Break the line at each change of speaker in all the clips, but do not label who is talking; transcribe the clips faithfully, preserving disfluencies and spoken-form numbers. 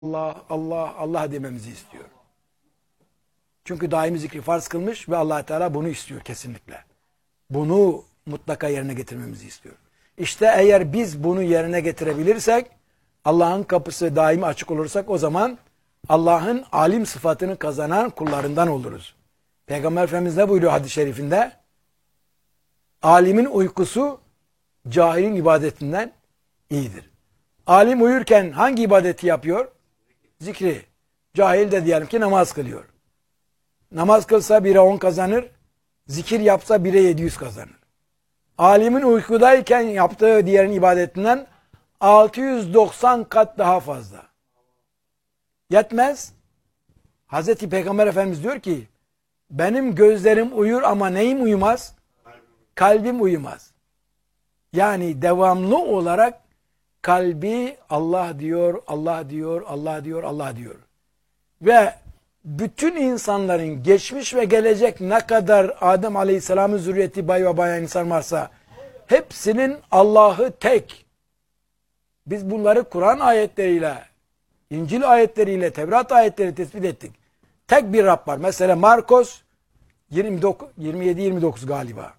Allah, Allah, Allah dememizi istiyor. Çünkü daimi zikri farz kılmış ve Allah Teala bunu istiyor kesinlikle. Bunu mutlaka yerine getirmemizi istiyor. İşte eğer biz bunu yerine getirebilirsek, Allah'ın kapısı daimi açık olursak o zaman Allah'ın alim sıfatını kazanan kullarından oluruz. Peygamber Efendimiz ne buyuruyor hadis-i şerifinde? Alimin uykusu cahilin ibadetinden iyidir. Alim uyurken hangi ibadeti yapıyor? Zikri. Cahil de diyelim ki namaz kılıyor. Namaz kılsa bire on kazanır, zikir yapsa bire yedi yüz kazanır. Alimin uykudayken yaptığı diğerin ibadetinden altı yüz doksan kat daha fazla. Yetmez. Hazreti Peygamber Efendimiz diyor ki, benim gözlerim uyur ama neyim uyumaz? Kalbim uyumaz. Yani devamlı olarak kalbi Allah diyor, Allah diyor, Allah diyor, Allah diyor. Ve bütün insanların geçmiş ve gelecek ne kadar Adem Aleyhisselam'ın zürriyeti bay ve bayan insan varsa hepsinin Allah'ı tek. Biz bunları Kur'an ayetleriyle, İncil ayetleriyle, Tevrat ayetleriyle tespit ettik. Tek bir Rab var. Mesela Markos yirmi yedi yirmi dokuz galiba.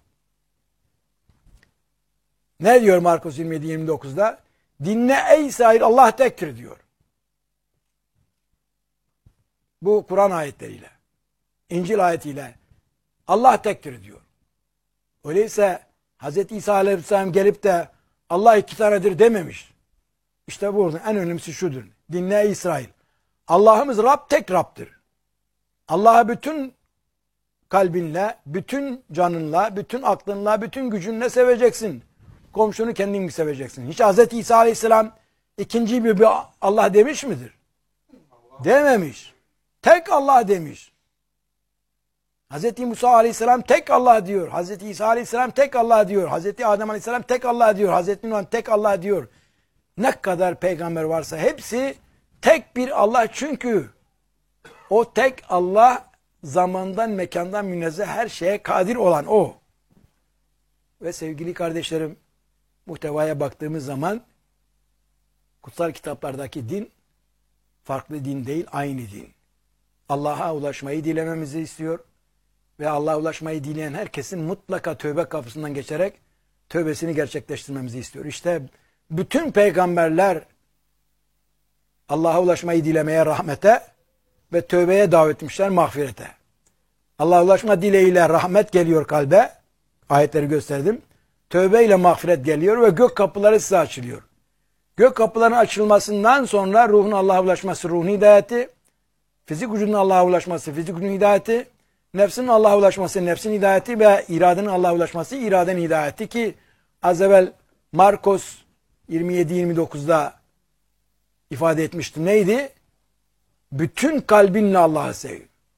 Ne diyor Markos yirmi yedi yirmi dokuzda? Dinle ey İsrail, Allah tektir diyor. Bu Kur'an ayetleriyle, İncil ayetiyle Allah tektir diyor. Öyleyse Hz. İsa Aleyhisselam gelip de Allah iki tanedir dememiş. İşte burada en önemlisi şudur. Dinle ey İsrail. Allah'ımız Rab tek Rab'dır. Allah'a bütün kalbinle, bütün canınla, bütün aklınla, bütün gücünle seveceksin. Komşunu kendin gibi seveceksin. Hiç Hz. İsa Aleyhisselam ikinci bir, bir Allah demiş midir? Dememiş. Tek Allah demiş. Hz. Musa Aleyhisselam tek Allah diyor. Hz. İsa Aleyhisselam tek Allah diyor. Hz. Adem Aleyhisselam tek Allah diyor. Hz. Nuh tek Allah diyor. Ne kadar peygamber varsa hepsi tek bir Allah, çünkü o tek Allah zamandan, mekandan münezzeh, her şeye kadir olan o. Ve sevgili kardeşlerim, muhtevaya baktığımız zaman kutsal kitaplardaki din farklı din değil, aynı din. Allah'a ulaşmayı dilememizi istiyor ve Allah'a ulaşmayı dileyen herkesin mutlaka tövbe kapısından geçerek tövbesini gerçekleştirmemizi istiyor. İşte bütün peygamberler Allah'a ulaşmayı dilemeye, rahmete ve tövbeye davet etmişler, mağfirete. Allah'a ulaşma dileğiyle rahmet geliyor kalbe. Ayetleri gösterdim. Tövbe ile mağfiret geliyor ve gök kapıları size açılıyor. Gök kapılarının açılmasından sonra ruhun Allah'a ulaşması, ruhun hidayeti, fizik vücudun Allah'a ulaşması, fizik vücudun hidayeti, nefsinin Allah'a ulaşması, nefsin hidayeti ve iradenin Allah'a ulaşması, iradenin hidayeti, ki az evvel Markos yirmi yedi yirmi dokuzda ifade etmiştim. Neydi? Bütün kalbinle Allah'ı sev.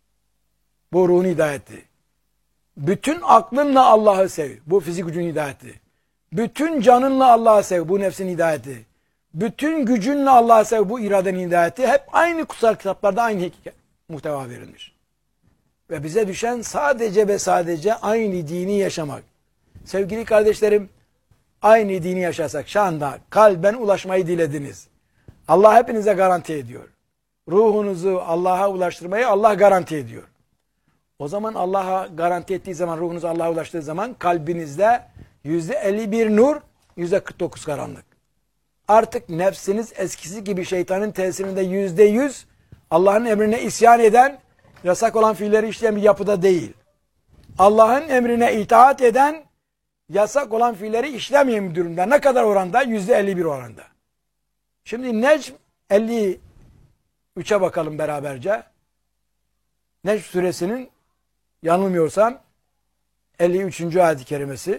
Bu ruhun hidayeti. Bütün aklınla Allah'ı sev. Bu fizik gücün hidayeti. Bütün canınla Allah'ı sev. Bu nefsin hidayeti. Bütün gücünle Allah'ı sev. Bu iradenin hidayeti. Hep aynı kutsal kitaplarda aynı muhteva verilmiş. Ve bize düşen sadece ve sadece aynı dini yaşamak. Sevgili kardeşlerim, aynı dini yaşasak şu anda kalben ulaşmayı dilediniz. Allah hepinize garanti ediyor. Ruhunuzu Allah'a ulaştırmayı Allah garanti ediyor. O zaman Allah'a garanti ettiği zaman, ruhunuz Allah'a ulaştığı zaman kalbinizde yüzde elli bir nur, yüzde kırk dokuz karanlık. Artık nefsiniz eskisi gibi şeytanın tesirinde yüzde yüz Allah'ın emrine isyan eden, yasak olan fiilleri işleyen bir yapıda değil. Allah'ın emrine itaat eden, yasak olan fiilleri işlemeyen bir durumda. Ne kadar oranda? yüzde elli bir oranda. Şimdi Necm elli üçe bakalım beraberce. Necm suresinin yanılmıyorsam elli üçüncü ayet-i kerimesi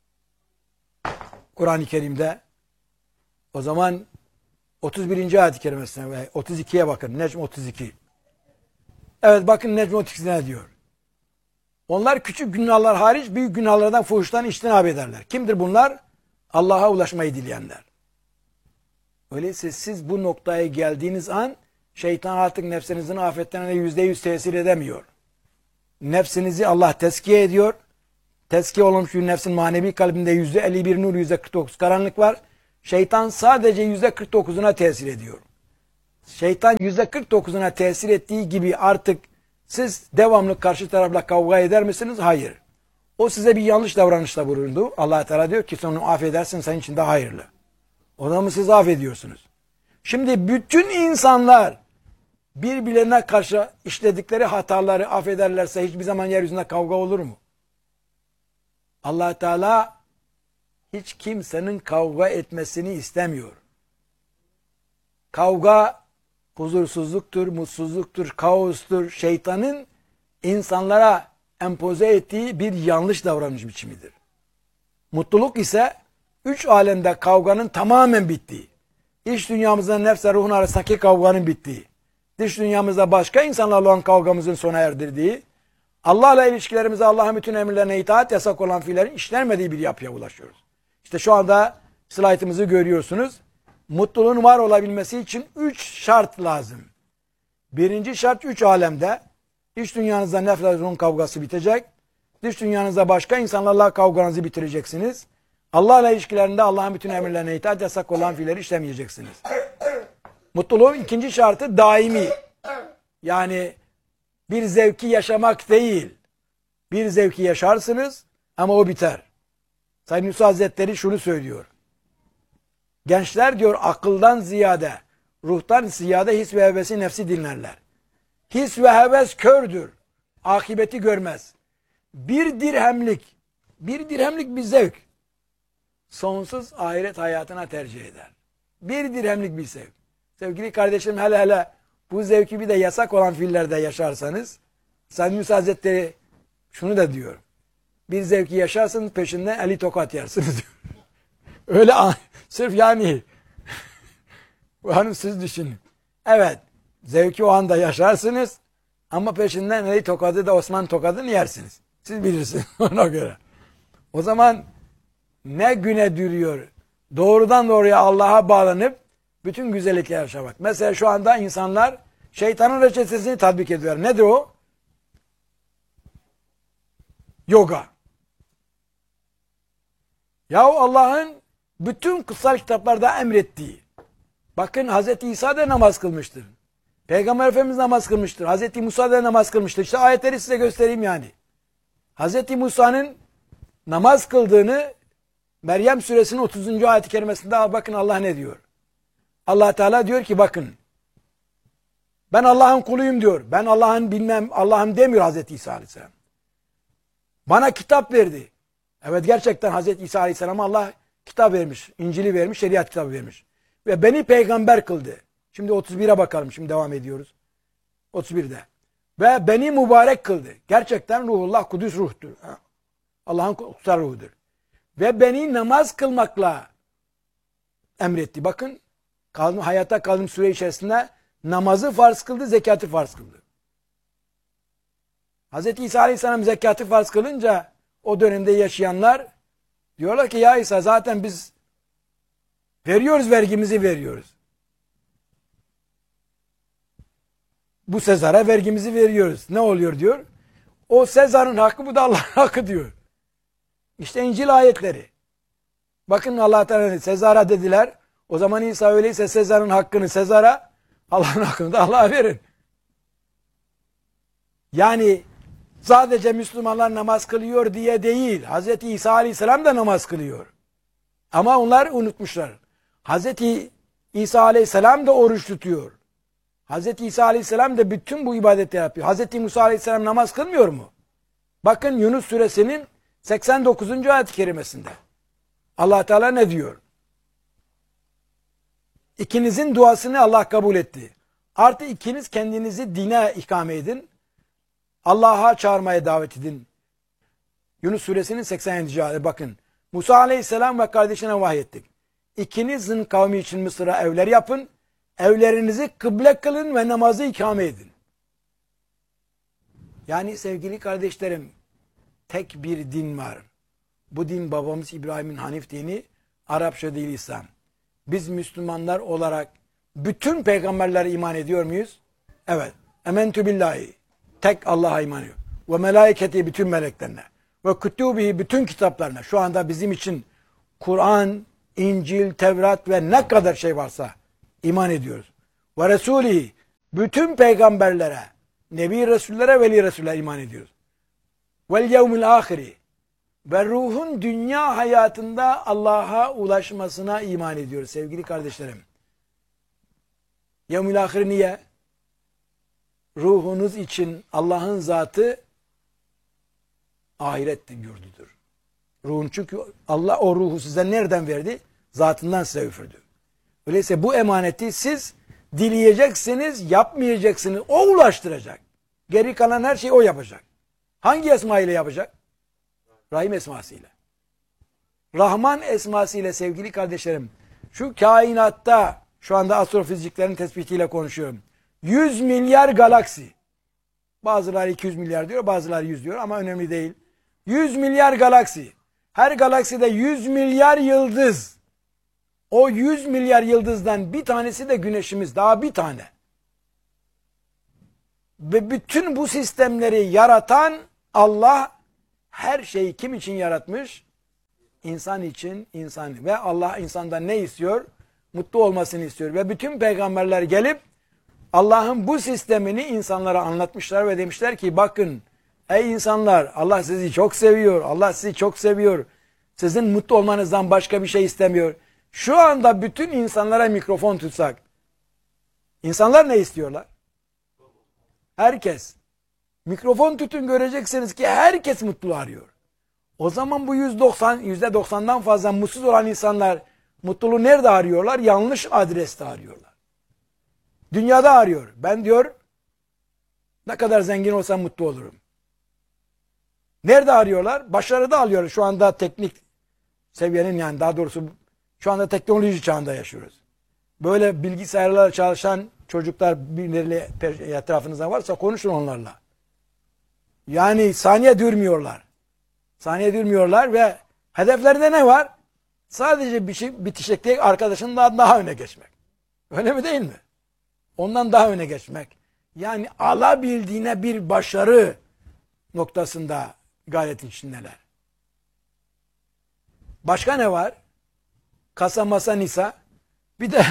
Kur'an-ı Kerim'de. O zaman otuz birinci ayet-i kerimesine ve otuz ikiye bakın. Necm otuz iki. Evet, bakın Necm otuz iki ne diyor? Onlar küçük günahlar hariç büyük günahlardan, fuhuştan içtinab ederler. Kimdir bunlar? Allah'a ulaşmayı dileyenler. Öyleyse siz bu noktaya geldiğiniz an şeytan artık nefsinizin afetlerine yüzde yüz tesir edemiyor. Nefsinizi Allah tezkiye ediyor. Tezkiye olmuş bir nefsin manevi kalbinde yüzde elli bir nur, yüzde kırk dokuz karanlık var. Şeytan sadece yüzde kırk dokuzuna tesir ediyor. şeytan yüzde kırk dokuzuna tesir ettiği gibi artık siz devamlı karşı tarafla kavga eder misiniz? Hayır. O size bir yanlış davranışta bulundu. Allah Teala diyor ki sen onu affedersin, senin için de hayırlı. O zaman siz affediyorsunuz. Şimdi bütün insanlar birbirlerine karşı işledikleri hataları affederlerse hiçbir zaman yeryüzünde kavga olur mu? Allah Teala hiç kimsenin kavga etmesini istemiyor. Kavga huzursuzluktur, mutsuzluktur, kaostur. Şeytanın insanlara empoze ettiği bir yanlış davranış biçimidir. Mutluluk ise üç alemde kavganın tamamen bittiği, iç dünyamızda nefsle ruhun arasındaki kavganın bittiği, dış dünyamızda başka insanlarla olan kavgamızın sona erdirdiği, Allah'la ilişkilerimizde Allah'ın bütün emirlerine itaat yasak olan fiillerin işlenmediği bir yapıya ulaşıyoruz. İşte şu anda slaytımızı görüyorsunuz. Mutluluğun var olabilmesi için üç şart lazım. Birinci şart üç alemde. İç dünyanızda nefsle ruhun kavgası bitecek. Dış dünyanızda başka insanlarla kavganızı bitireceksiniz. Allah'la ilişkilerinde Allah'ın bütün emirlerine itaat yasak olan fiilleri işlemeyeceksiniz. Mutluluğun ikinci şartı daimi. Yani bir zevki yaşamak değil. Bir zevki yaşarsınız ama o biter. Said Nursi Hazretleri şunu söylüyor. Gençler diyor akıldan ziyade, ruhtan ziyade his ve hevesi nefsi dinlerler. His ve heves kördür. Akibeti görmez. Bir dirhemlik, bir dirhemlik bir zevk sonsuz ahiret hayatına tercih eder. Bir dirhemlik bir zevk. Sevgili kardeşim, hele hele bu zevki bir de yasak olan fiillerde yaşarsanız, Said Nursi Hazretleri şunu da diyor. Bir zevki yaşarsınız, peşinden eli tokat yersiniz diyor. Öyle sırf yani hanım siz düşünün. Evet, zevki o anda yaşarsınız ama peşinden eli tokadı da Osman tokadını yersiniz. Siz bilirsiniz ona göre. O zaman ne güne duruyor? Doğrudan doğruya Allah'a bağlanıp bütün güzellikler yaşamak. Mesela şu anda insanlar şeytanın reçetesini tatbik ediyor. Nedir o? Yoga. Yahu Allah'ın bütün kutsal kitaplarda emrettiği. Bakın Hazreti İsa da namaz kılmıştır. Peygamber Efendimiz namaz kılmıştır. Hazreti Musa da namaz kılmıştır. İşte ayetleri size göstereyim yani. Hazreti Musa'nın namaz kıldığını Meryem suresinin otuzuncu ayet-i kerimesinde bakın Allah ne diyor. Allah Teala diyor ki bakın ben Allah'ın kuluyum diyor. Ben Allah'ın bilmem Allah'ım demiyor Hazreti İsa Aleyhisselam. Bana kitap verdi. Evet gerçekten Hazreti İsa Aleyhisselam'a Allah kitap vermiş. İncil'i vermiş, şeriat kitabı vermiş. Ve beni peygamber kıldı. Şimdi otuz bire bakalım. Şimdi devam ediyoruz. otuz birde. Ve beni mübarek kıldı. Gerçekten ruhullah kudüs ruhtur. Allah'ın kutsal ruhudur. Ve beni namaz kılmakla emretti. Bakın kaldım, hayatta kaldığım süre içerisinde namazı farz kıldı, zekatı farz kıldı. Hazreti İsa Aleyhisselam zekatı farz kılınca o dönemde yaşayanlar diyorlar ki ya İsa zaten biz veriyoruz, vergimizi veriyoruz. Bu Sezar'a vergimizi veriyoruz. Ne oluyor diyor. O Sezar'ın hakkı, bu da Allah'ın hakkı diyor. İşte İncil ayetleri. Bakın Allah Teala Sezar'a dediler. O zaman İsa öyleyse Sezar'ın hakkını Sezar'a, Allah'ın hakkını da Allah'a verin. Yani sadece Müslümanlar namaz kılıyor diye değil. Hazreti İsa Aleyhisselam da namaz kılıyor. Ama onlar unutmuşlar. Hazreti İsa Aleyhisselam da oruç tutuyor. Hazreti İsa Aleyhisselam da bütün bu ibadeti yapıyor. Hazreti Musa Aleyhisselam namaz kılmıyor mu? Bakın Yunus suresinin seksen dokuzuncu ayet-i kerimesinde. Allah Teala ne diyor? İkinizin duasını Allah kabul etti. Artı ikiniz kendinizi dine ikame edin. Allah'a çağırmaya davet edin. Yunus suresinin seksen yedinci ayeti bakın. Musa Aleyhisselam ve kardeşine vahyettik. İkinizin kavmi için Mısır'a evler yapın. Evlerinizi kıble kılın ve namazı ikame edin. Yani sevgili kardeşlerim, tek bir din var. Bu din babamız İbrahim'in Hanif dini, Arapça değil İslam. Biz Müslümanlar olarak bütün peygamberlere iman ediyor muyuz? Evet. Ementü billahi. Tek Allah'a iman ediyor. Ve melaiketi bütün meleklerine. Ve kütübihi bütün kitaplarına. Şu anda bizim için Kur'an, İncil, Tevrat ve ne kadar şey varsa iman ediyoruz. ve Resulihi, bütün peygamberlere, Nebi Resullere, Veli Resullere iman ediyoruz. Vel yevmil ahiri, ve ruhun dünya hayatında Allah'a ulaşmasına iman ediyoruz sevgili kardeşlerim. Yevmil ahir niye? Ruhunuz için Allah'ın zatı ahiret yurdudur. Ruhun, çünkü Allah o ruhu size nereden verdi? Zatından size üfürdü. Öyleyse bu emaneti siz dileyeceksiniz, yapmayacaksınız. O ulaştıracak. Geri kalan her şeyi o yapacak. Hangi esma ile yapacak? Rahim esmasıyla. Rahman esmasıyla sevgili kardeşlerim, şu kainatta, şu anda astrofiziklerin tespitiyle konuşuyorum. yüz milyar galaksi. Bazıları iki yüz milyar diyor, bazıları yüz diyor ama önemli değil. yüz milyar galaksi. Her galakside yüz milyar yıldız. O yüz milyar yıldızdan bir tanesi de güneşimiz. Daha bir tane. Ve bütün bu sistemleri yaratan Allah, her şeyi kim için yaratmış? İnsan için, insan. Ve Allah insandan ne istiyor? Mutlu olmasını istiyor. Ve bütün peygamberler gelip Allah'ın bu sistemini insanlara anlatmışlar ve demişler ki bakın ey insanlar, Allah sizi çok seviyor. Allah sizi çok seviyor. Sizin mutlu olmanızdan başka bir şey istemiyor. Şu anda bütün insanlara mikrofon tutsak, insanlar ne istiyorlar? Herkes. Mikrofon tutun, göreceksiniz ki herkes mutlu arıyor. O zaman bu yüz doksan, yüzde doksandan fazla mutsuz olan insanlar mutluluğu nerede arıyorlar? Yanlış adreste arıyorlar. Dünyada arıyor. Ben diyor ne kadar zengin olsam mutlu olurum. Nerede arıyorlar? Başarıda arıyorlar. Şu anda teknik seviyenin, yani daha doğrusu şu anda teknoloji çağında yaşıyoruz. Böyle bilgisayarlarla çalışan çocuklar birileri etrafınızda varsa konuşun onlarla. Yani saniye durmuyorlar. Saniye durmuyorlar ve hedeflerinde ne var? Sadece bir şey bitişekte arkadaşından daha öne geçmek. Öyle mi değil mi? Ondan daha öne geçmek. Yani alabildiğine bir başarı noktasında gayretin içindeler. Başka ne var? Kasa masa nisa. Bir de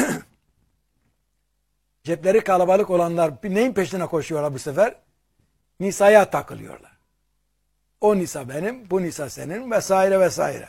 cepleri kalabalık olanlar bir neyin peşine koşuyorlar bu sefer? Nisa'ya takılıyorlar. O nisa benim, bu nisa senin vesaire vesaire.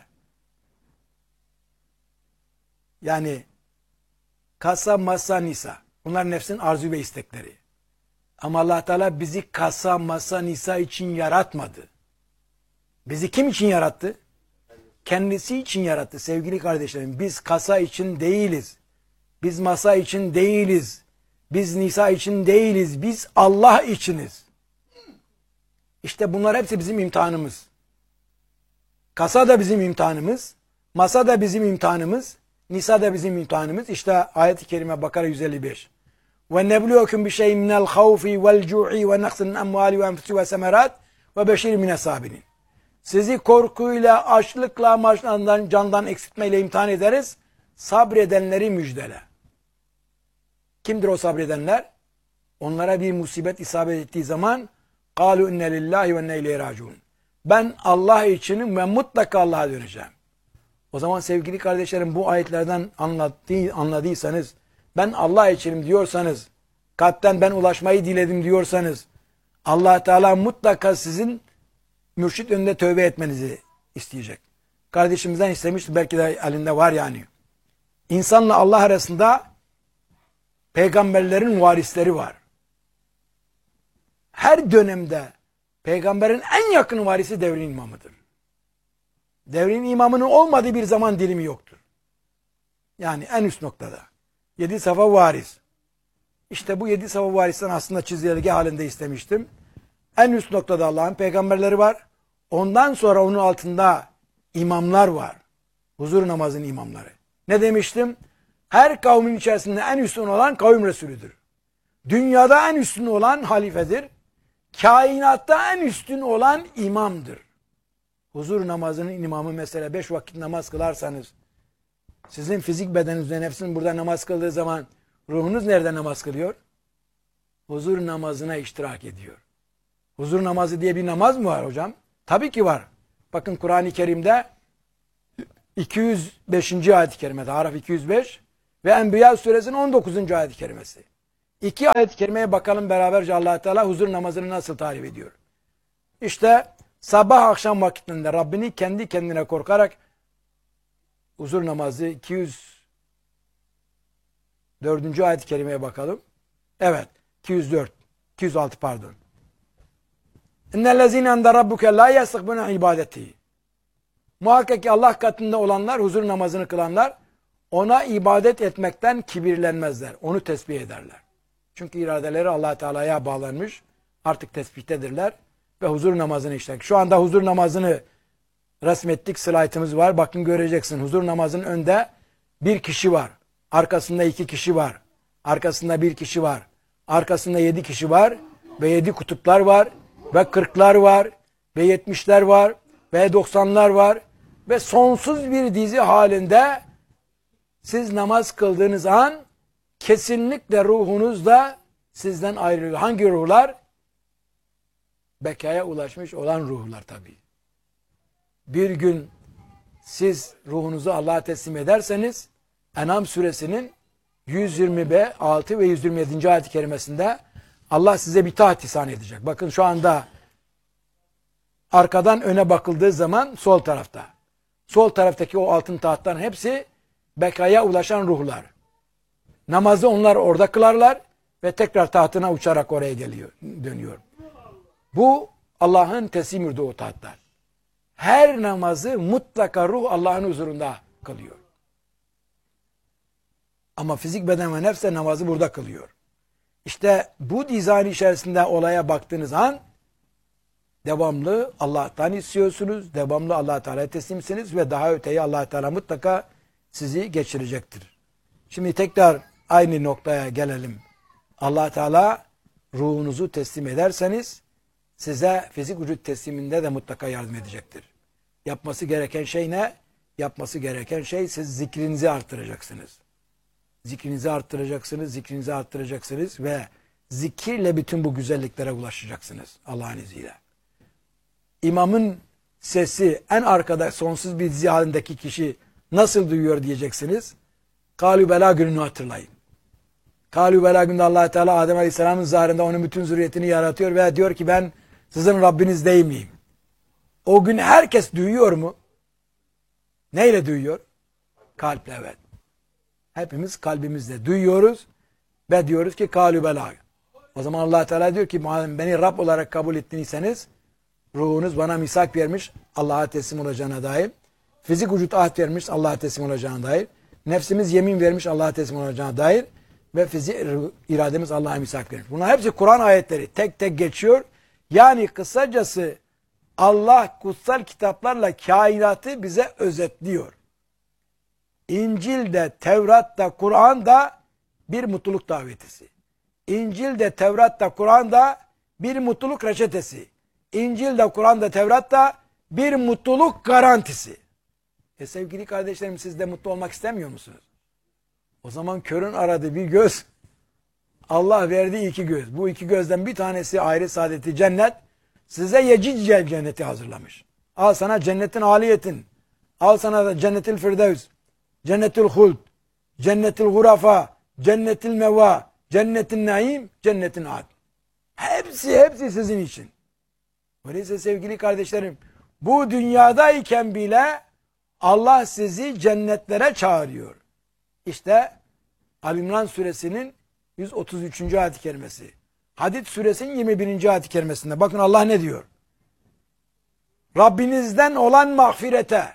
Yani kasa masa nisa. Bunlar nefsin arzu ve istekleri. Ama Allah Teala bizi kasa masa nisa için yaratmadı. Bizi kim için yarattı? Kendisi için yarattı sevgili kardeşlerim. Biz kasa için değiliz. Biz masa için değiliz. Biz nisa için değiliz. Biz Allah içiniz. İşte bunlar hepsi bizim imtihanımız. Kasa da bizim imtihanımız. Masa da bizim imtihanımız. Nisa da bizim imtihanımız. İşte ayet-i kerime Bakara yüz elli beş. Ve nebluukum bi şey'in minel havfi vel cu'i ve naqsin emvali ve enfusi ve semerat ve beşir mine sabirin. Sizi korkuyla, açlıkla, maçlardan, candan eksiltmeyle imtihan ederiz. Sabredenleri müjdele. Kimdir o sabredenler? Onlara bir musibet isabet ettiği zaman قَالُوا اِنَّ لِلّٰهِ وَاِنَّ اِلَيْهِ رَاجُونَ. Ben Allah içinim ve mutlaka Allah'a döneceğim. O zaman sevgili kardeşlerim, bu ayetlerden anlattı, anladıysanız, ben Allah içinim diyorsanız, kalpten ben ulaşmayı diledim diyorsanız, Allah Teala mutlaka sizin mürşit önünde tövbe etmenizi isteyecek. Kardeşimizden istemişti, belki de elinde var yani. İnsanla Allah arasında peygamberlerin varisleri var. Her dönemde peygamberin en yakın varisi devrin imamıdır. Devrin imamının olmadığı bir zaman dilimi yoktur. Yani en üst noktada. Yedi safa varis. İşte bu yedi safa varisten aslında çizelge halinde istemiştim. En üst noktada Allah'ın peygamberleri var. Ondan sonra onun altında imamlar var. Huzur namazının imamları. Ne demiştim? Her kavmin içerisinde en üstün olan kavim Resulüdür. Dünyada en üstün olan halifedir. Kainatta en üstün olan imamdır. Huzur namazının imamı, mesela beş vakit namaz kılarsanız, sizin fizik bedeninizde, nefsin burada namaz kıldığı zaman ruhunuz nerede namaz kılıyor? Huzur namazına iştirak ediyor. Huzur namazı diye bir namaz mı var hocam? Tabii ki var. Bakın Kur'an-ı Kerim'de iki yüz beşinci ayet-i kerimede, Araf iki yüz beş, ve Enbiya suresinin on dokuzuncu ayet-i kerimesi. İki ayet-i kerimeye bakalım beraberce Allah Teala huzur namazını nasıl tarif ediyor. İşte sabah akşam vakitinde Rabbini kendi kendine korkarak huzur namazı iki yüz dördüncü ayet-i kerimeye bakalım. Evet, iki yüz dört, iki yüz altı pardon. İnnellezîne ende rabbuke lâ yastakbirûne ibadeti. Muhakkak ki Allah katında olanlar, huzur namazını kılanlar, ona ibadet etmekten kibirlenmezler. Onu tesbih ederler. Çünkü iradeleri Allah Teala'ya bağlanmış. Artık tesbihtedirler ve huzur namazını işler. Şu anda huzur namazını resmettik. Slaytımız var. Bakın göreceksin. Huzur namazının önde bir kişi var. Arkasında iki kişi var. Arkasında bir kişi var. Arkasında yedi kişi var. Ve yedi kutuplar var. Ve kırklar var. Ve yetmişler var. Ve doksanlar var. Ve sonsuz bir dizi halinde siz namaz kıldığınız an kesinlikle ruhunuz da sizden ayrılıyor. Hangi ruhlar? Bekaya ulaşmış olan ruhlar tabii. Bir gün siz ruhunuzu Allah'a teslim ederseniz En'am suresinin yüz yirmi altı ve yüz yirmi yedinci ayet-i kerimesinde Allah size bir taht ihsan edecek. Bakın şu anda arkadan öne bakıldığı zaman sol tarafta. Sol taraftaki o altın tahttan hepsi bekaya ulaşan ruhlar. Namazı onlar orada kılarlar ve tekrar tahtına uçarak oraya geliyor, dönüyor. Bu Allah'ın teslim yurdu o tahtlar. Her namazı mutlaka ruh Allah'ın huzurunda kılıyor. Ama fizik, beden ve nefse namazı burada kılıyor. İşte bu dizayn içerisinde olaya baktığınız an devamlı Allah'tan istiyorsunuz, devamlı Allah Teala'ya teslimsiniz ve daha öteye Allah Teala mutlaka sizi geçirecektir. Şimdi tekrar aynı noktaya gelelim. Allah Teala ruhunuzu teslim ederseniz size fizik vücut tesliminde de mutlaka yardım edecektir. Yapması gereken şey ne? Yapması gereken şey siz zikrinizi arttıracaksınız. Zikrinizi arttıracaksınız, zikrinizi arttıracaksınız ve zikirle bütün bu güzelliklere ulaşacaksınız Allah'ın izniyle. İmamın sesi en arkada sonsuz bir dizi halindeki kişi nasıl duyuyor diyeceksiniz. Kâlü belâ gününü hatırlayın. Kâlü belâ gününde Allah Teala Adem Aleyhisselam'ın zahirinde onun bütün zürriyetini yaratıyor ve diyor ki ben sizin Rabbiniz değil miyim? O gün herkes duyuyor mu? Neyle duyuyor? Kalple, evet. Hepimiz kalbimizle duyuyoruz ve diyoruz ki kâlü belâ. O zaman Allah Teala diyor ki madem beni Rab olarak kabul ettiyseniz ruhunuz bana misak vermiş Allah'a teslim olacağına dair. Fizik vücut ahd vermiş Allah'a teslim olacağına dair. Nefsimiz yemin vermiş Allah'a teslim olacağına dair. Ve fizik irademiz Allah'a misak vermiş. Bunlar hepsi Kur'an ayetleri. Tek tek geçiyor. Yani kısacası Allah kutsal kitaplarla kainatı bize özetliyor. İncil'de, Tevrat'ta, Kur'an'da bir mutluluk davetisi. İncil'de, Tevrat'ta, Kur'an'da bir mutluluk reçetesi. İncil'de, Kur'an'da, Tevrat'ta bir mutluluk garantisi. E sevgili kardeşlerim siz de mutlu olmak istemiyor musunuz? O zaman körün aradığı bir göz, Allah verdiği iki göz. Bu iki gözden bir tanesi ayrı saadeti cennet, size yecicel cenneti hazırlamış. Al sana cennetin aliyetin, al sana da cennetil firdevs, cennetil huld, cennetil gurafa, cennetil meva, cennetin naim, cennetin ad. Hepsi hepsi sizin için. Öyleyse sevgili kardeşlerim, bu dünyadayken bile Allah sizi cennetlere çağırıyor. İşte Ali İmran suresinin yüz otuz üçüncü ayet-i kerimesi. Hadid suresinin yirmi birinci ayet-i kerimesinde. Bakın Allah ne diyor? Rabbinizden olan mağfirete.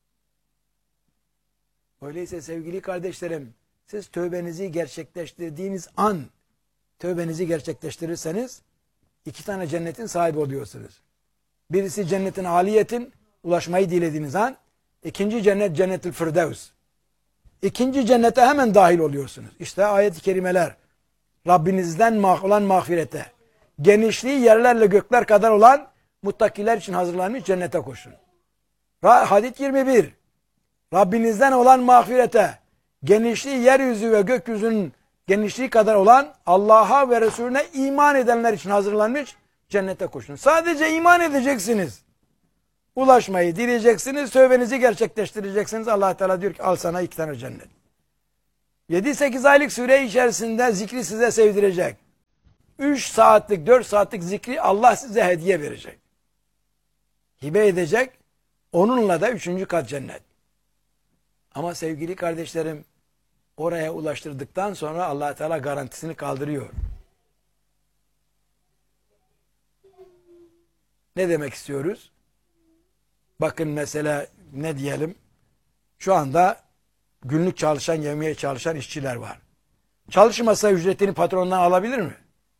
Öyleyse sevgili kardeşlerim, siz tövbenizi gerçekleştirdiğiniz an, tövbenizi gerçekleştirirseniz, iki tane cennetin sahibi oluyorsunuz. Birisi cennetin aliyetin, ulaşmayı dilediğiniz an, ikinci cennet cennetil firdevs. İkinci cennete hemen dahil oluyorsunuz. İşte ayet-i kerimeler. Rabbinizden olan mağfirete. Genişliği yerlerle gökler kadar olan muttakiler için hazırlanmış cennete koşun. Hadid yirmi bir. Rabbinizden olan mağfirete. Genişliği yeryüzü ve gökyüzünün genişliği kadar olan Allah'a ve Resulüne iman edenler için hazırlanmış cennete koşun. Sadece iman edeceksiniz. Ulaşmayı dileyeceksiniz, tövbenizi gerçekleştireceksiniz. Allah Teala diyor ki al sana iki tane cennet. yedi sekiz aylık süre içerisinde zikri size sevdirecek. üç saatlik, dört saatlik zikri Allah size hediye verecek. Hibe edecek. Onunla da üçüncü kat cennet. Ama sevgili kardeşlerim, oraya ulaştırdıktan sonra Allah Teala garantisini kaldırıyor. Ne demek istiyoruz? Bakın mesela ne diyelim? Şu anda günlük çalışan, yemeğe çalışan işçiler var. Çalışmasa ücretini patrondan alabilir mi?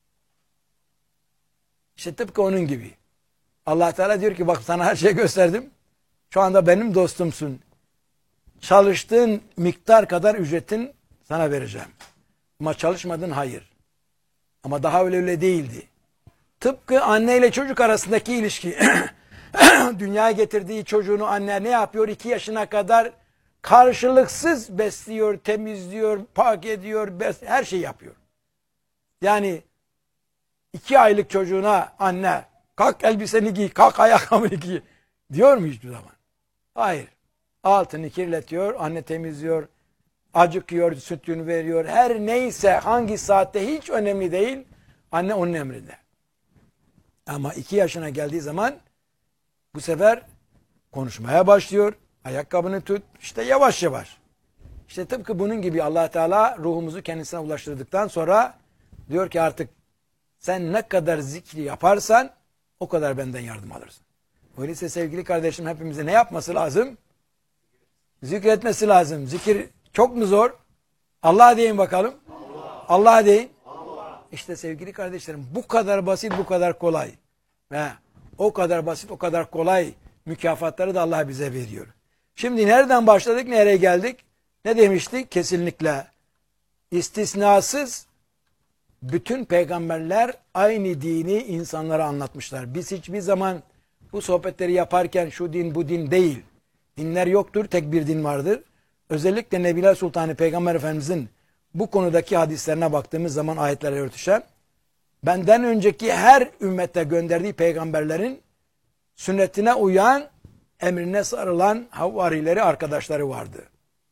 İşte tıpkı onun gibi. Allah Teala diyor ki bak sana her şeyi gösterdim. Şu anda benim dostumsun. Çalıştığın miktar kadar ücretin sana vereceğim. Ama çalışmadın hayır. Ama daha öyle öyle değildi. Tıpkı anne ile çocuk arasındaki ilişki. Dünyaya getirdiği çocuğunu anne ne yapıyor? iki yaşına kadar karşılıksız besliyor, temizliyor, pak ediyor, bes her şeyi yapıyor. Yani iki aylık çocuğuna anne kalk elbiseni giy, kalk ayakkabını giy diyor mu hiçbir zaman? Hayır. Altını kirletiyor, anne temizliyor, acıkıyor, sütünü veriyor. Her neyse hangi saatte hiç önemli değil. Anne onun emrinde. Ama iki yaşına geldiği zaman bu sefer konuşmaya başlıyor. Ayakkabını tut. İşte yavaş yavaş. İşte tıpkı bunun gibi Allah Teala ruhumuzu kendisine ulaştırdıktan sonra diyor ki artık sen ne kadar zikri yaparsan o kadar benden yardım alırsın. Öyleyse sevgili kardeşim hepimize ne yapması lazım? Zikretmesi lazım. Zikir çok mu zor? Allah deyin bakalım. Allah, Allah deyin. Allah. İşte sevgili kardeşlerim bu kadar basit, bu kadar kolay. Ve o kadar basit, o kadar kolay mükafatları da Allah bize veriyor. Şimdi nereden başladık, nereye geldik? Ne demiştik? Kesinlikle istisnasız bütün peygamberler aynı dini insanlara anlatmışlar. Biz hiçbir zaman bu sohbetleri yaparken şu din bu din değil. Dinler yoktur, tek bir din vardır. Özellikle Nebiler Sultanı Peygamber Efendimizin bu konudaki hadislerine baktığımız zaman ayetlerle örtüşen, benden önceki her ümmete gönderdiği peygamberlerin sünnetine uyan, emrine sarılan havarileri, arkadaşları vardı.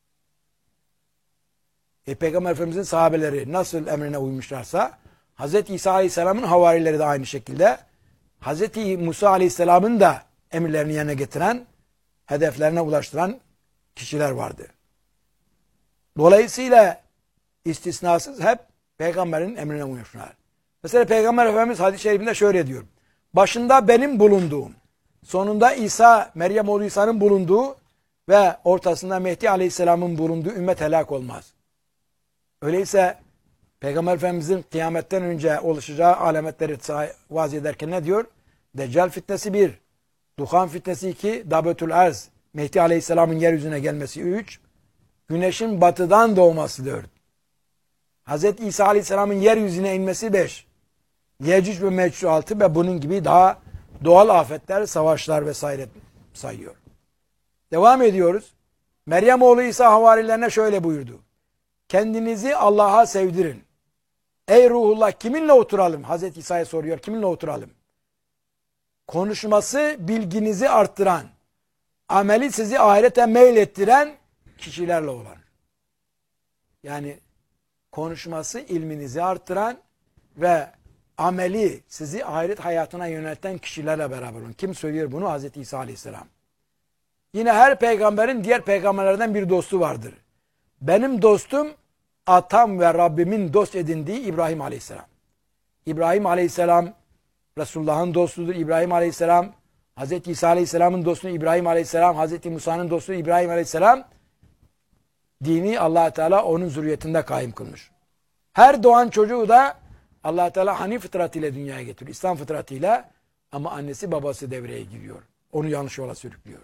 E, Peygamber Efendimizin sahabeleri nasıl emrine uymuşlarsa, Hazreti İsa Aleyhisselam'ın havarileri de aynı şekilde, Hazreti Musa Aleyhisselam'ın da emirlerini yerine getiren, hedeflerine ulaştıran kişiler vardı. Dolayısıyla istisnasız hep peygamberin emrine uymuşlar. Mesela Peygamber Efendimiz hadis-i şerifinde şöyle diyor. Başında benim bulunduğum, sonunda İsa, Meryem oğlu İsa'nın bulunduğu ve ortasında Mehdi Aleyhisselam'ın bulunduğu ümmet helak olmaz. Öyleyse Peygamber Efendimizin kıyametten önce oluşacağı alametleri vaaz ederken ne diyor? Deccal fitnesi bir, Duhan fitnesi iki, Dabetül Arz, Mehdi Aleyhisselam'ın yeryüzüne gelmesi üç, güneşin batıdan doğması dört, Hazreti İsa Aleyhisselam'ın yeryüzüne inmesi beş, Yecüc ve Mecüc altı ve bunun gibi daha doğal afetler, savaşlar vesaire sayıyor. Devam ediyoruz. Meryem oğlu İsa havarilerine şöyle buyurdu. Kendinizi Allah'a sevdirin. Ey ruhullah kiminle oturalım? Hazreti İsa'ya soruyor. Kiminle oturalım? Konuşması bilginizi arttıran, ameli sizi ahirete meylettiren kişilerle olan. Yani konuşması ilminizi arttıran ve ameli sizi ahiret hayatına yönelten kişilerle beraber olun. Kim söylüyor bunu? Hazreti İsa Aleyhisselam. Yine her peygamberin diğer peygamberlerden bir dostu vardır. Benim dostum atam ve Rabbimin dost edindiği İbrahim Aleyhisselam. İbrahim Aleyhisselam Resulullah'ın dostudur. İbrahim Aleyhisselam Hazreti İsa Aleyhisselam'ın dostu İbrahim Aleyhisselam, Hazreti Musa'nın dostu İbrahim Aleyhisselam, dini Allah Teala onun zürriyetinde kaim kılmış. Her doğan çocuğu da Allah Teala Hanif fıtratıyla dünyaya getiriyor. İslam fıtratıyla, ama annesi babası devreye giriyor. Onu yanlış yola sürüklüyor.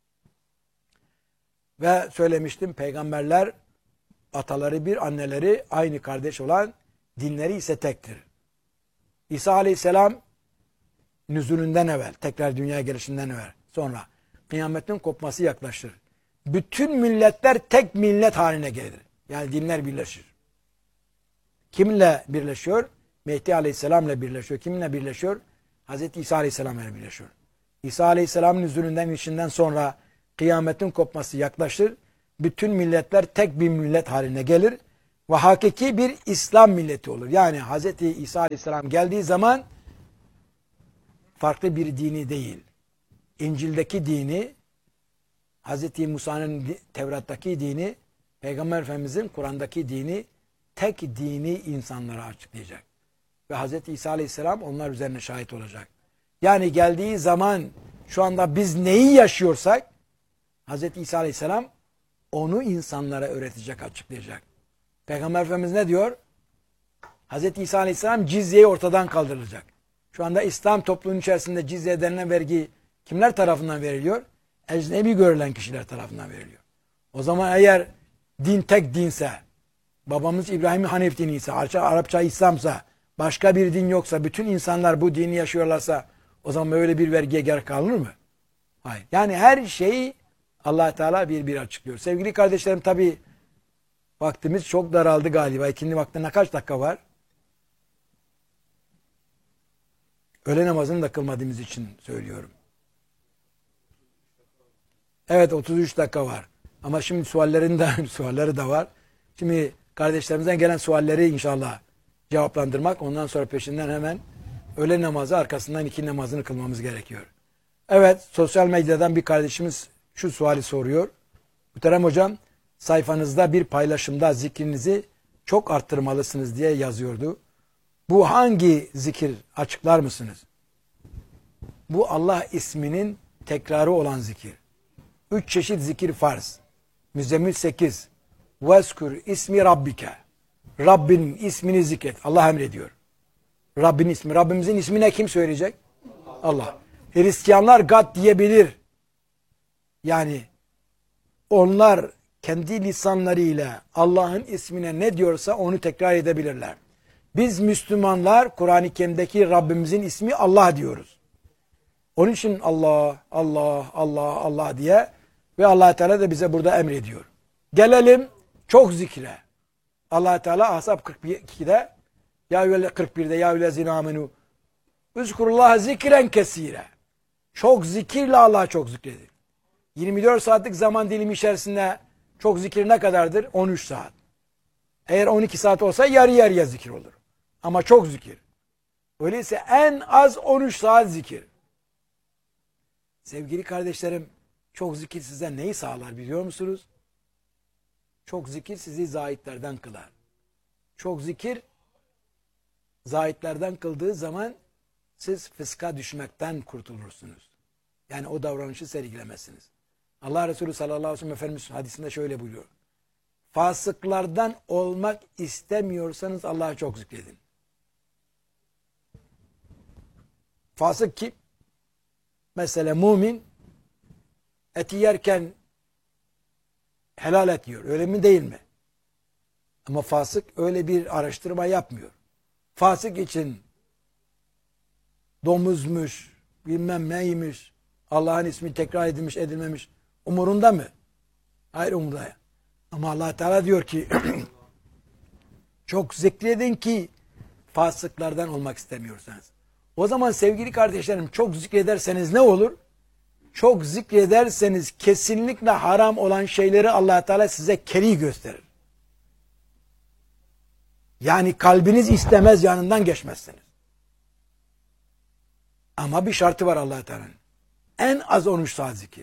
Ve söylemiştim, peygamberler ataları bir, anneleri aynı kardeş olan, dinleri ise tektir. İsa Aleyhisselam nüzulünden evvel, tekrar dünyaya gelişinden evvel, sonra kıyametin kopması yaklaşır. Bütün milletler tek millet haline gelir. Yani dinler birleşir. Kiminle birleşiyor? Mehdi Aleyhisselam'la birleşiyor. Kiminle birleşiyor? Hazreti İsa Aleyhisselam'la birleşiyor. İsa Aleyhisselam'ın nüzulünden işinden sonra kıyametin kopması yaklaşır. Bütün milletler tek bir millet haline gelir ve hakiki bir İslam milleti olur. Yani Hz. İsa Aleyhisselam geldiği zaman farklı bir dini değil. İncil'deki dini, Hz. Musa'nın Tevrat'taki dini, Peygamber Efendimiz'in Kur'an'daki dini, tek dini insanlara açıklayacak. Ve Hz. İsa Aleyhisselam onlar üzerine şahit olacak. Yani geldiği zaman şu anda biz neyi yaşıyorsak Hz. İsa Aleyhisselam onu insanlara öğretecek, açıklayacak. Peygamber Efendimiz ne diyor? Hz. İsa Aleyhisselam cizyeyi ortadan kaldırılacak. Şu anda İslam toplumunun içerisinde cizye denilen vergi kimler tarafından veriliyor? Ecnebi görülen kişiler tarafından veriliyor. O zaman eğer din tek dinse, babamız İbrahim Hanif dini ise, Arapça İslam'sa, başka bir din yoksa, bütün insanlar bu dini yaşıyorlarsa o zaman böyle bir vergiye gerek kalır mı? Hayır. Yani her şeyi Allah Teala bir bir açıklıyor. Sevgili kardeşlerim, tabi vaktimiz çok daraldı galiba. İkindi vaktine kaç dakika var? Öğle namazını da kılmadığımız için söylüyorum. Evet, otuz üç dakika var. Ama şimdi suallerin de sualleri de var. Şimdi kardeşlerimizden gelen sualleri inşallah cevaplandırmak. Ondan sonra peşinden hemen öğle namazı arkasından iki namazını kılmamız gerekiyor. Evet, sosyal medyadan bir kardeşimiz şu suali soruyor. Muhterem hocam, sayfanızda bir paylaşımda zikrinizi çok arttırmalısınız diye yazıyordu. Bu hangi zikir, açıklar mısınız? Bu Allah isminin tekrarı olan zikir. Üç çeşit zikir farz. Müzzemmil sekiz. Veskur ismi Rabbike. Rabbinin ismini zikret. Allah emrediyor. Rabbin ismi. Rabbimizin ismine kim söyleyecek? Allah. Hristiyanlar God diyebilir. Yani onlar kendi lisanlarıyla Allah'ın ismine ne diyorsa onu tekrar edebilirler. Biz Müslümanlar Kur'an-ı Kerim'deki Rabbimizin ismi Allah diyoruz. Onun için Allah, Allah, Allah, Allah diye ve Allah Teala da bize burada emrediyor. Gelelim çok zikre. Allah Teala Ahzab kırk ikide ya kırk birde ya eyyühellezine amenu üzkurullah zikren kesire. Çok zikirle Allah'a çok zikredin. yirmi dört saatlik zaman dilimi içerisinde çok zikir ne kadardır? on üç saat. Eğer on iki saat olsa yarı yarıya zikir olur. Ama çok zikir. Öyleyse en az on üç saat zikir. Sevgili kardeşlerim, çok zikir size neyi sağlar biliyor musunuz? Çok zikir sizi zahitlerden kılar. Çok zikir zahitlerden kıldığı zaman siz fıska düşmekten kurtulursunuz. Yani o davranışı sergilemezsiniz. Allah Resulü sallallahu aleyhi ve sellem Efendimiz hadisinde şöyle buyuruyor. Fasıklardan olmak istemiyorsanız Allah'a çok zikredin. Fasık kim? Mesela mümin eti yerken helal et yiyor. Öyle mi değil mi? Ama fasık öyle bir araştırma yapmıyor. Fasık için domuzmuş, bilmem neymiş, Allah'ın ismi tekrar edilmiş, edilmemiş. Umurunda mı? Hayır, umurunda. Ama Allah Teala diyor ki çok zikredin ki fasıklardan olmak istemiyorsanız. O zaman sevgili kardeşlerim, çok zikrederseniz ne olur? Çok zikrederseniz kesinlikle haram olan şeyleri Allah Teala size keri gösterir. Yani kalbiniz istemez, yanından geçmezsiniz. Ama bir şartı var Allah Teala'nın. En az on üç saat zikir.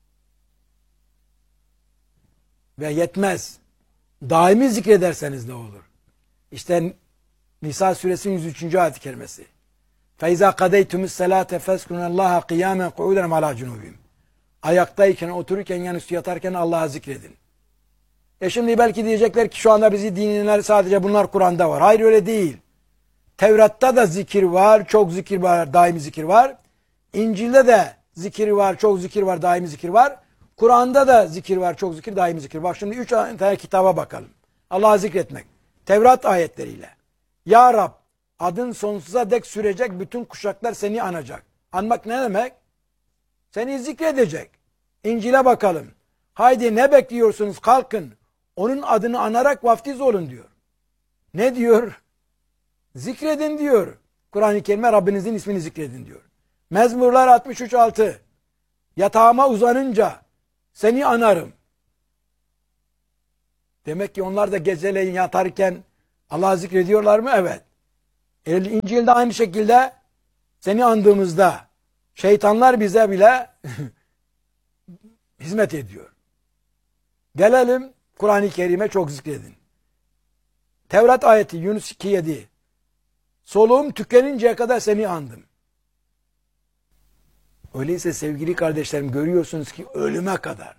Ve yetmez. Daimi zikrederseniz ne olur? İşte Nisa suresinin yüz üçüncü ayet-i kerimesi. فَاِذَا قَدَيْتُمُ السَّلَاةَ فَاسْكُنَ اللّٰهَ قِيَامًا قُعُودًا عَلَى جُنُوبِهِمْ. Ayaktayken, otururken, yanüstü yatarken Allah'a zikredin. E şimdi belki diyecekler ki şu anda bizi dinleyenler sadece bunlar Kur'an'da var. Hayır, öyle değil. Tevrat'ta da zikir var, çok zikir var, daimi zikir var. İncil'de de zikir var, çok zikir var, daimi zikir var. Kur'an'da da zikir var, çok zikir, daimi zikir var. Şimdi üç tane kitaba bakalım. Allah'a zikretmek. Tevrat ayetleriyle. Ya Rab, adın sonsuza dek sürecek, bütün kuşaklar seni anacak. Anmak ne demek? Seni zikredecek. İncil'e bakalım. Haydi ne bekliyorsunuz, kalkın. Onun adını anarak vaftiz olun diyor. Ne diyor? Zikredin diyor. Kur'an-ı Kerim'e Rabbinizin ismini zikredin diyor. Mezmurlar altmış üç altı. Yatağıma uzanınca seni anarım. Demek ki onlar da geceleyin yatarken Allah'ı zikrediyorlar mı? Evet. İncil'de aynı şekilde seni andığımızda şeytanlar bize bile hizmet ediyor. Gelelim Kur'an-ı Kerim'e çok zikredin. Tevrat ayeti Yunus iki yedi. Soluğum tükeninceye kadar seni andım. Öyleyse sevgili kardeşlerim görüyorsunuz ki ölüme kadar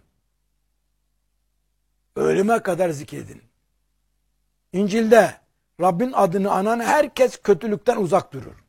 ölüme kadar zikredin. İncil'de Rabbin adını anan herkes kötülükten uzak durur.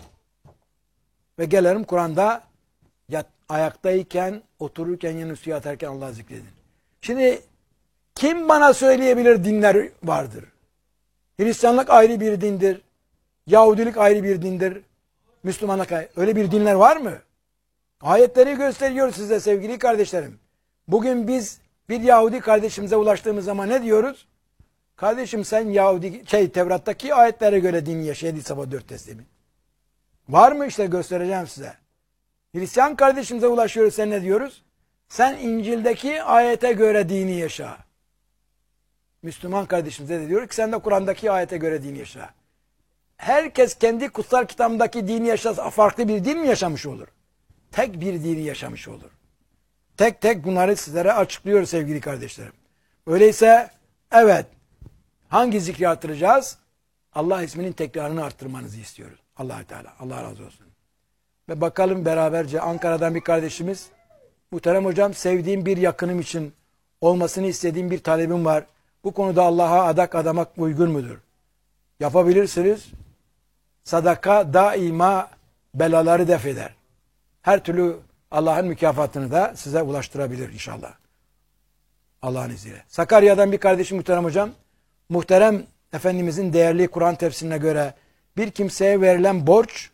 Ve gelelim Kur'an'da yat, ayaktayken, otururken, yanı yatarken Allah'ı zikredin. Şimdi kim bana söyleyebilir dinler vardır? Hristiyanlık ayrı bir dindir. Yahudilik ayrı bir dindir. Müslümanlık ayrı. Öyle bir dinler var mı? Ayetleri gösteriyor size sevgili kardeşlerim. Bugün biz bir Yahudi kardeşimize ulaştığımız zaman ne diyoruz? Kardeşim sen Yahudi, şey Tevrat'taki ayetlere göre din yaşa. Yedi sabah dört teslimi. Var mı işte göstereceğim size. Hristiyan kardeşimize ulaşıyoruz sen ne diyoruz? Sen İncil'deki ayete göre dini yaşa. Müslüman kardeşimize de diyor ki sen de Kur'an'daki ayete göre dini yaşa. Herkes kendi kutsal kitabındaki dini yaşasa farklı bir din mi yaşamış olur? Tek bir dini yaşamış olur. Tek tek bunları sizlere açıklıyor sevgili kardeşlerim. Öyleyse evet hangi zikri artıracağız? Allah isminin tekrarını arttırmanızı istiyoruz. Allah-u Teala. Allah razı olsun. Ve bakalım beraberce Ankara'dan bir kardeşimiz. Muhterem hocam sevdiğim bir yakınım için olmasını istediğim bir talebim var. Bu konuda Allah'a adak adamak uygun mudur? Yapabilirsiniz. Sadaka daima belaları def eder. Her türlü Allah'ın mükafatını da size ulaştırabilir inşallah. Allah'ın izniyle. Sakarya'dan bir kardeşim muhterem hocam. Muhterem Efendimizin değerli Kur'an tefsirine göre bir kimseye verilen borç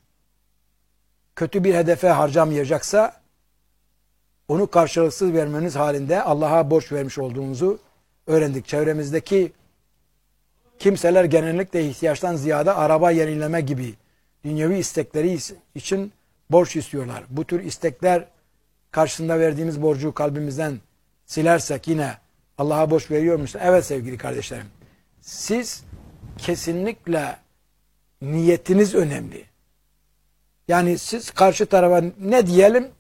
kötü bir hedefe harcamayacaksa onu karşılıksız vermeniz halinde Allah'a borç vermiş olduğunuzu öğrendik. Çevremizdeki kimseler genellikle ihtiyaçtan ziyade araba yenileme gibi dünyevi istekleri için borç istiyorlar. Bu tür istekler karşısında verdiğimiz borcu kalbimizden silersek yine Allah'a borç veriyor musun? Evet sevgili kardeşlerim. Siz kesinlikle niyetiniz önemli. Yani siz karşı tarafa ne diyelim?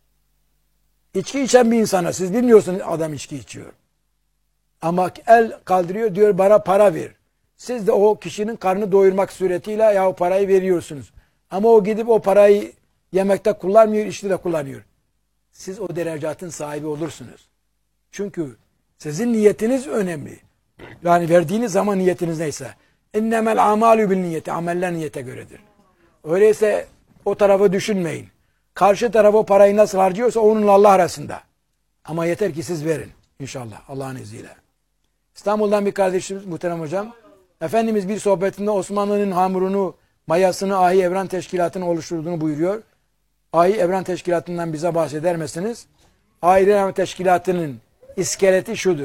İçki içen bir insana siz bilmiyorsunuz adam içki içiyor. Ama el kaldırıyor diyor bana para ver. Siz de o kişinin karnını doyurmak suretiyle ya o parayı veriyorsunuz. Ama o gidip o parayı yemekte kullanmıyor, içki de kullanıyor. Siz o derecatın sahibi olursunuz. Çünkü sizin niyetiniz önemli. Yani verdiğiniz zaman niyetiniz neyse. İnnemel amalü bil niyeti. Ameller niyete göredir. Öyleyse o tarafı düşünmeyin. Karşı taraf o parayı nasıl harcıyorsa onunla Allah arasında. Ama yeter ki siz verin. İnşallah Allah'ın izniyle. İstanbul'dan bir kardeşimiz muhterem hocam. Efendimiz bir sohbetinde Osmanlı'nın hamurunu, mayasını Ahi Evren Teşkilatı'nın oluşturduğunu buyuruyor. Ahi Evren Teşkilatı'ndan bize bahseder misiniz? Ahi Evren Teşkilatı'nın iskeleti şudur.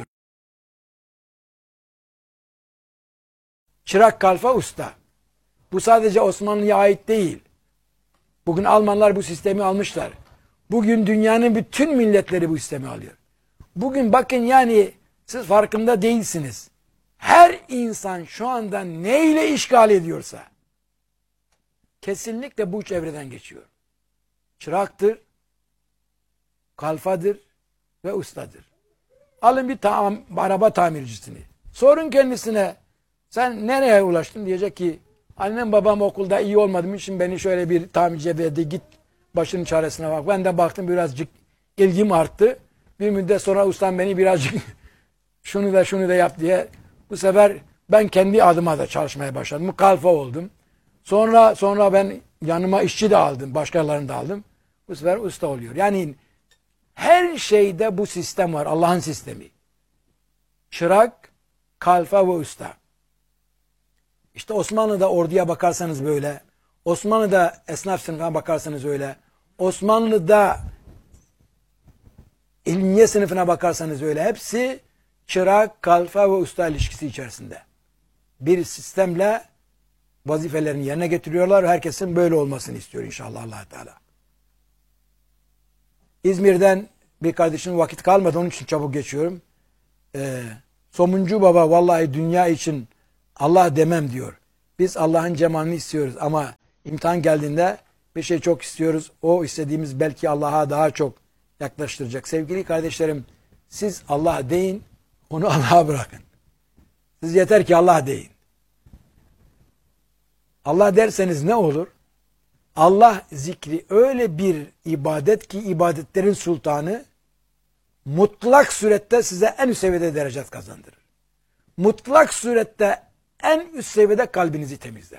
Çırak kalfa usta. Bu sadece Osmanlı'ya ait değil. Bugün Almanlar bu sistemi almışlar. Bugün dünyanın bütün milletleri bu sistemi alıyor. Bugün bakın yani siz farkında değilsiniz. Her insan şu anda neyle işgal ediyorsa kesinlikle bu çevreden geçiyor. Çıraktır, kalfadır ve ustadır. Alın bir tam, araba tamircisini. Sorun kendisine sen nereye ulaştın diyecek ki annem babam okulda iyi olmadığım için beni şöyle bir tamirciye verdi git başının çaresine bak. Ben de baktım birazcık ilgim arttı. Bir müddet sonra ustam beni birazcık şunu da şunu da yap diye bu sefer ben kendi adıma da çalışmaya başladım. Kalfa oldum. Sonra sonra ben yanıma işçi de aldım. Başkalarını da aldım. Bu sefer usta oluyor. Yani her şeyde bu sistem var. Allah'ın sistemi. Çırak, kalfa ve usta. İşte Osmanlı'da orduya bakarsanız böyle. Osmanlı'da esnaf sınıfına bakarsanız öyle. Osmanlı'da ilmiye sınıfına bakarsanız öyle. Hepsi çırak, kalfa ve usta ilişkisi içerisinde. Bir sistemle vazifelerini yerine getiriyorlar. Herkesin böyle olmasını istiyor inşallah Allah Teala. İzmir'den bir kardeşim vakit kalmadı. Onun için çabuk geçiyorum. Ee, Somuncu baba vallahi dünya için Allah demem diyor. Biz Allah'ın cemalini istiyoruz ama imtihan geldiğinde bir şey çok istiyoruz. O istediğimiz belki Allah'a daha çok yaklaştıracak. Sevgili kardeşlerim, siz Allah deyin, onu Allah'a bırakın. Siz yeter ki Allah deyin. Allah derseniz ne olur? Allah zikri öyle bir ibadet ki ibadetlerin sultanı, mutlak surette size en üst seviyede derece kazandırır. Mutlak surette en üst seviyede kalbinizi temizler.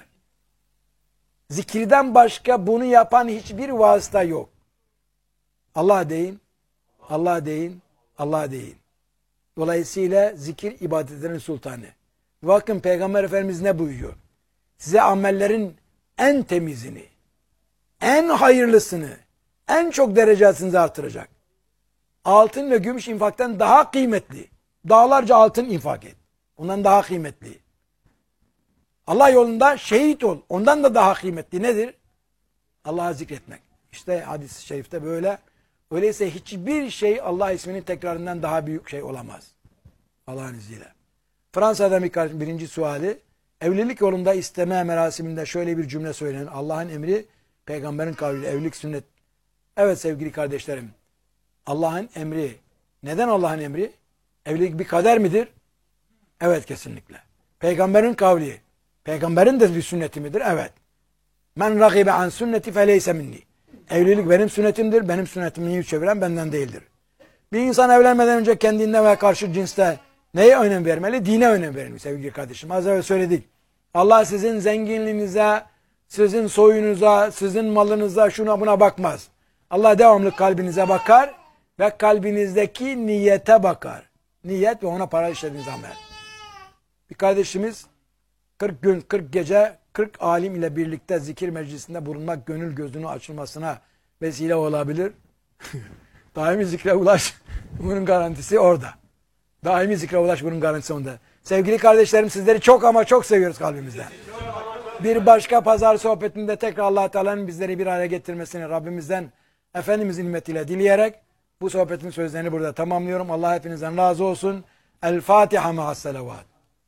Zikirden başka bunu yapan hiçbir vasıta yok. Allah deyin, Allah deyin, Allah deyin. Dolayısıyla zikir ibadetlerin sultanı. Bakın Peygamber Efendimiz ne buyuruyor? Size amellerin en temizini, en hayırlısını, en çok derecesinizi artıracak. Altın ve gümüş infaktan daha kıymetli. Dağlarca altın infak et. Ondan daha kıymetli. Allah yolunda şehit ol. Ondan da daha kıymetli. Nedir? Allah'ı zikretmek. İşte hadis-i şerifte böyle. Öyleyse hiçbir şey Allah isminin tekrarından daha büyük şey olamaz. Allah'ın izniyle. Fransa'da bir birinci suali, evlilik yolunda isteme merasiminde şöyle bir cümle söylenir. Allah'ın emri, peygamberin kavliyle evlilik sünnet. Evet sevgili kardeşlerim, Allah'ın emri. Neden Allah'ın emri? Evlilik bir kader midir? Evet kesinlikle. Peygamberin kavli. Peygamberin de bir sünneti midir? Evet. Men ragibe an sünneti feleyse minni. Evlilik benim sünnetimdir. Benim sünnetimi yüz çeviren benden değildir. Bir insan evlenmeden önce kendine ve karşı cinste neye önem vermeli? Dine önem vermeli sevgili kardeşim. Az evvel söyledik. Allah sizin zenginliğinize, sizin soyunuza, sizin malınıza, şuna buna bakmaz. Allah devamlı kalbinize bakar ve kalbinizdeki niyete bakar. Niyet ve ona para işlediğiniz amel. Bir kardeşimiz kırk gün, kırk gece, kırk alim ile birlikte zikir meclisinde bulunmak gönül gözünün açılmasına vesile olabilir. Daimi zikre ulaş, bunun garantisi orada. Daimi zikre ulaş, bunun garantisi onda. Sevgili kardeşlerim, sizleri çok ama çok seviyoruz kalbimizden. Bir başka pazar sohbetinde tekrar Allah Teala'nın bizleri bir araya getirmesini Rabbimizden Efendimizin nimetiyle dileyerek bu sohbetin sözlerini burada tamamlıyorum. Allah hepinizden razı olsun. El Fatiha ma'as salavat.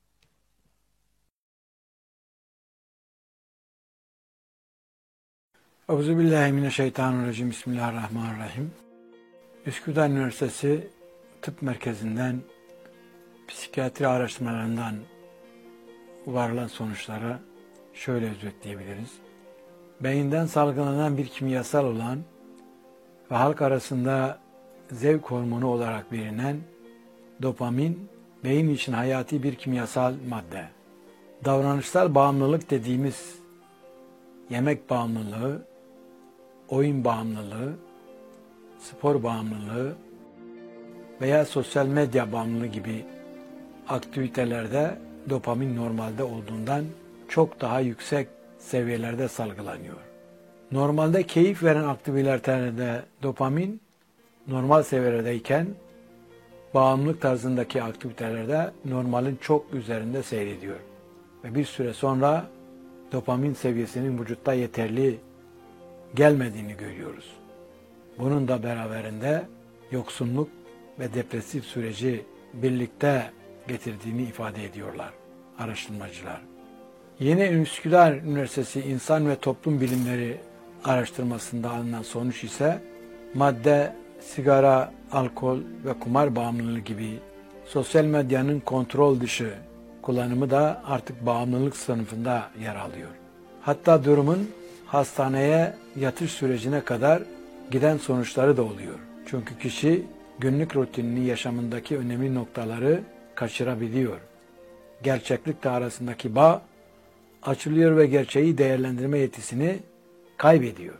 Euzubillahimineşşeytanirracim. Bismillahirrahmanirrahim. Üsküdar Üniversitesi Tıp Merkezi'nden psikiyatri araştırmalarından varılan sonuçlara şöyle özetleyebiliriz. Beyinden salgılanan bir kimyasal olan ve halk arasında zevk hormonu olarak bilinen dopamin, beyin için hayati bir kimyasal madde. Davranışsal bağımlılık dediğimiz yemek bağımlılığı, oyun bağımlılığı, spor bağımlılığı veya sosyal medya bağımlılığı gibi aktivitelerde dopamin normalde olduğundan çok daha yüksek seviyelerde salgılanıyor. Normalde keyif veren aktivitelerde dopamin normal seviyelerdeyken bağımlılık tarzındaki aktivitelerde normalin çok üzerinde seyrediyor. Ve bir süre sonra dopamin seviyesinin vücutta yeterli gelmediğini görüyoruz. Bunun da beraberinde yoksunluk ve depresif süreci birlikte getirdiğini ifade ediyorlar araştırmacılar. Yeni Üsküdar Üniversitesi İnsan ve Toplum Bilimleri araştırmasında alınan sonuç ise madde, sigara, alkol ve kumar bağımlılığı gibi sosyal medyanın kontrol dışı kullanımı da artık bağımlılık sınıfında yer alıyor. Hatta durumun hastaneye yatış sürecine kadar giden sonuçları da oluyor. Çünkü kişi günlük rutinini yaşamındaki önemli noktaları kaçırabiliyor. Gerçeklikle arasındaki bağ açılıyor ve gerçeği değerlendirme yetisini kaybediyor.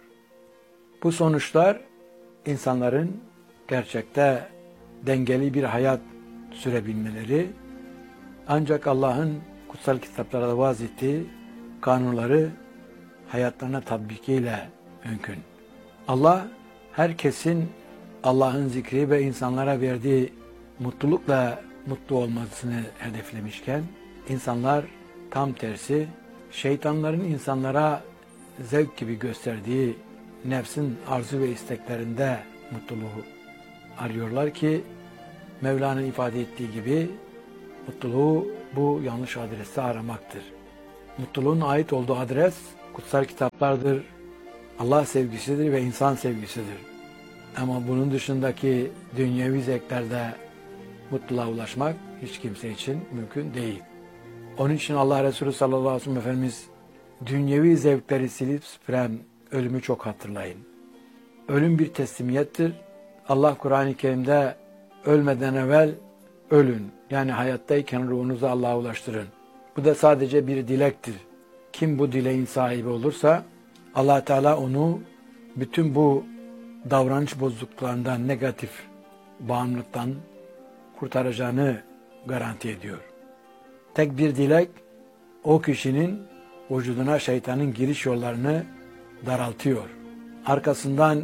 Bu sonuçlar insanların gerçekte dengeli bir hayat sürebilmeleri ancak Allah'ın kutsal kitaplarda vaz ettiği kanunları hayatlarına tatbikiyle mümkün. Allah herkesin Allah'ın zikri ve insanlara verdiği mutlulukla mutlu olmasını hedeflemişken insanlar tam tersi şeytanların insanlara zevk gibi gösterdiği nefsin arzu ve isteklerinde mutluluğu arıyorlar ki Mevla'nın ifade ettiği gibi Mutluluğu bu yanlış adreste aramaktır. Mutluluğun ait olduğu adres kutsal kitaplardır, Allah sevgisidir ve insan sevgisidir. Ama bunun dışındaki dünyevi zevklerde mutluluğa ulaşmak hiç kimse için mümkün değil. Onun için Allah Resulü sallallahu aleyhi ve sellem Efendimiz dünyevi zevkleri silip süpüren ölümü çok hatırlayın. Ölüm bir teslimiyettir. Allah Kur'an-ı Kerim'de ölmeden evvel ölün. Yani hayattayken ruhunuzu Allah'a ulaştırın. Bu da sadece bir dilektir. Kim bu dileğin sahibi olursa Allah Teala onu bütün bu davranış bozukluklarından, negatif bağımlılıktan kurtaracağını garanti ediyor. Tek bir dilek o kişinin vücuduna şeytanın giriş yollarını daraltıyor. Arkasından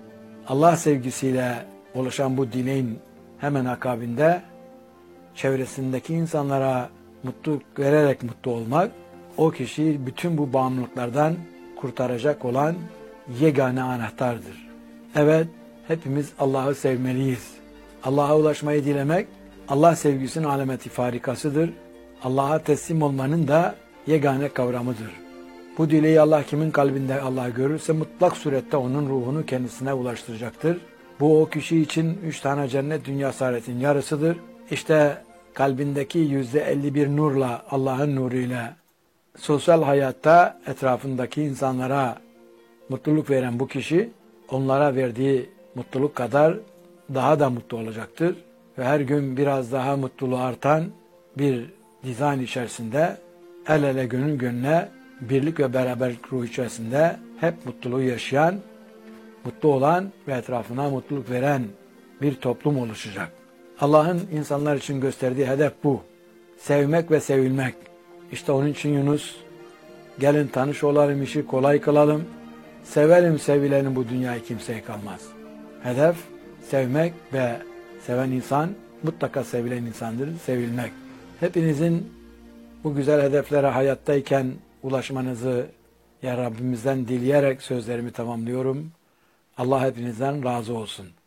Allah sevgisiyle oluşan bu dileğin hemen akabinde çevresindeki insanlara mutluluk vererek mutlu olmak, o kişiyi bütün bu bağımlılıklardan kurtaracak olan yegane anahtardır. Evet, hepimiz Allah'ı sevmeliyiz. Allah'a ulaşmayı dilemek, Allah sevgisinin alameti farikasıdır. Allah'a teslim olmanın da yegane kavramıdır. Bu dileği Allah kimin kalbinde Allah görürse mutlak surette onun ruhunu kendisine ulaştıracaktır. Bu o kişi için üç tane cennet dünya saadetin yarısıdır. İşte kalbindeki yüzde elli bir nurla, Allah'ın nuruyla sosyal hayatta etrafındaki insanlara mutluluk veren bu kişi, onlara verdiği mutluluk kadar daha da mutlu olacaktır. Ve her gün biraz daha mutluluğu artan bir dizayn içerisinde, el ele gönül gönüle, birlik ve beraberlik ruhu içerisinde hep mutluluğu yaşayan, mutlu olan ve etrafına mutluluk veren bir toplum oluşacak. Allah'ın insanlar için gösterdiği hedef bu. Sevmek ve sevilmek. İşte onun için Yunus, gelin tanış olalım, işi kolay kılalım, sevelim sevilenin bu dünyayı kimseye kalmaz. Hedef sevmek ve seven insan mutlaka sevilen insandır, sevilmek. Hepinizin bu güzel hedeflere hayattayken ulaşmanızı ya Rabbimizden dileyerek sözlerimi tamamlıyorum. Allah hepinizden razı olsun.